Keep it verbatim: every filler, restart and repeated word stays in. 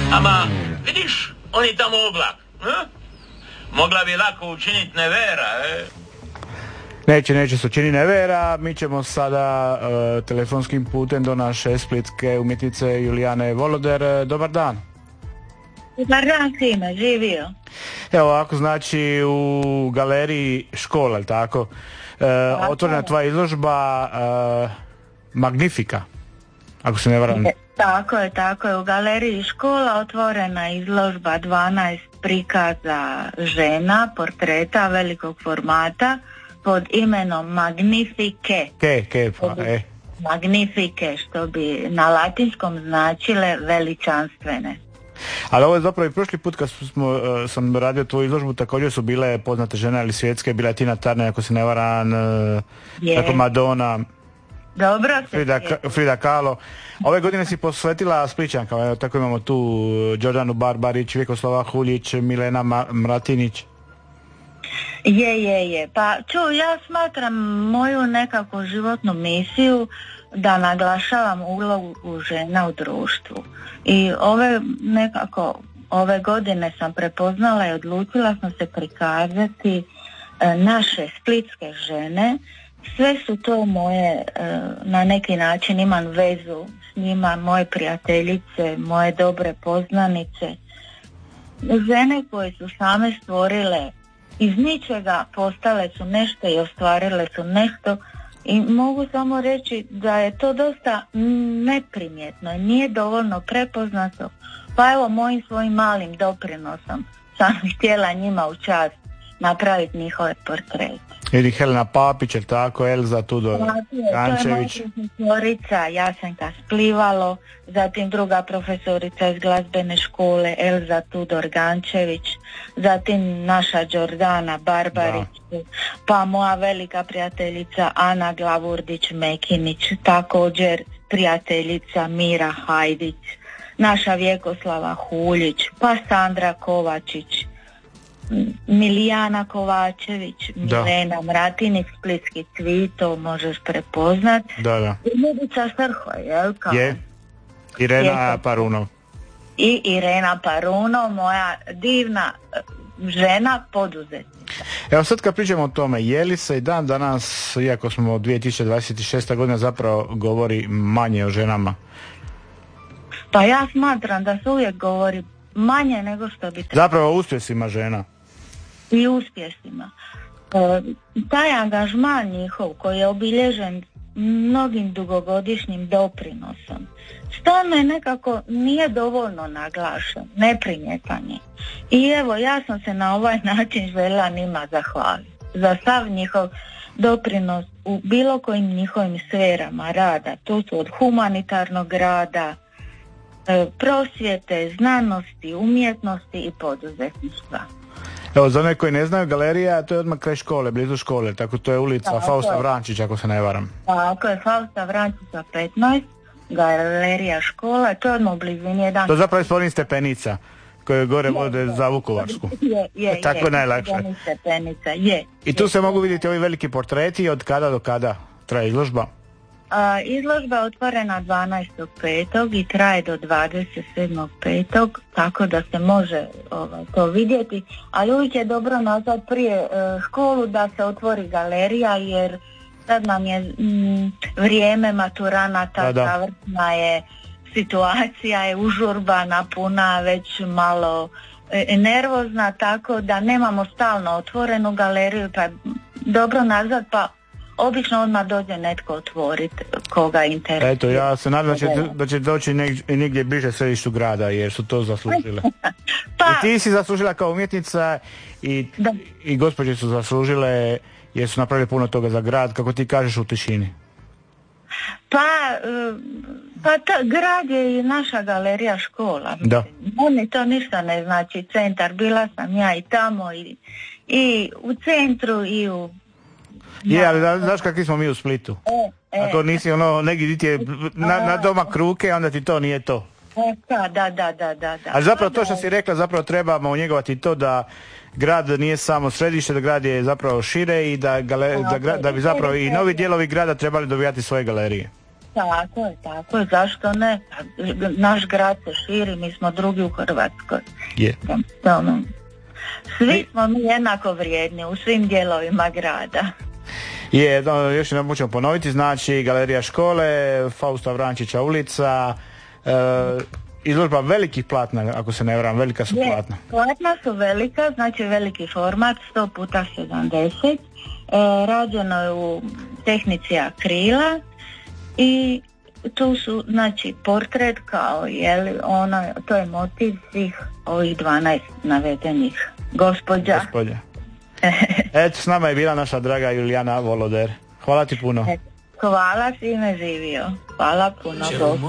Ama, vidiš, oni tamo oblak, eh? Mogla bi lako učiniti nevera, eh? Neće, neće se učini nevera. Mi ćemo sada uh, telefonskim putem do naše splitske umjetnice Julijane Voloder. Dobar dan. Dobar dan svima, živio. Evo ovako, znači u galeriji Škola, ali tako? Uh, otvorena tvoja izložba uh, Magnifika, ako se ne varam. Tako je, tako je. U galeriji Škola otvorena izložba dvanaest prikaza žena, portreta velikog formata pod imenom Magnifike. Ke, ke, pa, e. Magnifike, što bi na latinskom značile veličanstvene. Ali ovo je zapravo i prošli put kad smo, uh, sam radio tvoju izložbu, također su bile poznate žene, ali svjetske, bila je Tina Turner, ako se ne varam, uh, tako Madonna, dobro se Frida, Frida Kahlo. Ove godine si posvetila Splićankama, tako imamo tu Đorđanu Barbarić, Vjekoslava Huljić, Milena Ma- Mratinić. Je, je, je. Pa ču, ja smatram moju nekakvu životnu misiju da naglašavam ulogu žena u društvu. I ove nekako, ove godine sam prepoznala i odlučila sam se prikazati e, naše splitske žene. Sve su to moje, e, na neki način imam vezu s njima, moje prijateljice, moje dobre poznanice. Žene koje su same stvorile iz ničega, postale su nešto i ostvarile su nešto i mogu samo reći da je to dosta neprimjetno, nije dovoljno prepoznato, pa evo mojim svojim malim doprinosom sam htjela njima u čast napraviti njihove portrete. Ili Helena Papić, jer tako, Elza Tudor Gančević. To je moja profesorica Jasenka Splivalo, zatim druga profesorica iz glazbene škole Elza Tudor Gančević, zatim naša Đordana Barbarić, da. Pa moja velika prijateljica Ana Glavurdić-Mekinić, također prijateljica Mira Hajdić, naša Vjekoslava Huljić, pa Sandra Kovačić, Milijana Kovačević, da. Milena Mratinić, Splitski cvito, možeš prepoznat. Da, da. I Ljubica Srho, jel kao? Je. Irena Parunov. I Irena Parunov, moja divna žena poduzetnica. Evo sad kad pričamo o tome, je li se i dan danas, iako smo dvije tisuće dvadeset šesta godina, zapravo govori manje o ženama? Pa ja smatram da se uvijek govori manje nego što bi trebalo. Zapravo o uspjesima žena. I uspjesima. E, taj angažman njihov koji je obilježen mnogim dugogodišnjim doprinosom, stvarno je nekako nije dovoljno naglašen, neprimjetan je. I evo, ja sam se na ovaj način željela njima zahvaliti za sav njihov doprinos u bilo kojim njihovim sferama rada. To su od humanitarnog rada, prosvjete, znanosti, umjetnosti i poduzetništva. Evo, za one koji ne znaju, galerija, to je odmah kraj škole, blizu škole, tako to je ulica tako Fausta je. Vrančić, ako se ne varam. Tako je, Fausta Vrančića petnaest, galerija Škola, to je odmah u blizini jedan. To zapravo je sporin stepenica, koje gore je, vode je, za Vukovarsku. Je, je, tako je, najlakše. Stepenica, je. I tu je. se mogu vidjeti ovi veliki portreti, od kada do kada traje izložba? A, izložba je otvorena dvanaestog petog i traje do dvadeset sedmog petog, tako da se može ovaj, to vidjeti, ali uvijek je dobro nazvat prije e, školu da se otvori galerija, jer sad nam je m, vrijeme maturanata, završna je situacija, je užurbana, puna, već malo e, nervozna, tako da nemamo stalno otvorenu galeriju, pa dobro nazvat, pa obično odmah dođe netko otvoriti koga interesuje. Eto, ja se nadam da će, da će doći negdje, negdje bliže središtu grada, jer su to zaslužile. Pa, i ti si zaslužila kao umjetnica i, i gospođe su zaslužile, jer su napravili puno toga za grad, kako ti kažeš, u tišini. Pa, pa ta, grad je i naša galerija Škola. Da. Oni to ništa ne znači, centar, bila sam ja i tamo, i, i u centru, i u je, ali da, znaš kakvi smo mi u Splitu. E, e, Ako nisi ono, negdje ti je na, na domak ruke, onda ti to nije to. E, da, da, da, da, da. Ali zapravo to što si rekla, zapravo trebamo njegovati to da grad nije samo središte, da grad je zapravo šire i da, gale, da, gra, da bi zapravo i novi dijelovi grada trebali dobijati svoje galerije. Tako je, tako je, zašto ne? Naš grad se širi, mi smo drugi u Hrvatskoj. Je. Yeah. Svi smo mi jednako vrijedni u svim dijelovima grada. Je, no, još jednom ćemo ponoviti, znači Galerija škole, Fausta Vrančića ulica, e, izložba velikih platna, ako se ne varam, velika su je, platna. Platna su velika, znači veliki format, sto puta sedamdeset, e, rađeno je u tehnici akrila i tu su, znači, portret kao, jeli, ono, to je motiv svih ovih dvanaest navedenih gospođa. Gospođa. Eto, s nama je bila naša draga Julijana Voloder. Hvala ti puno. Hvala, svime živio. Hvala puno.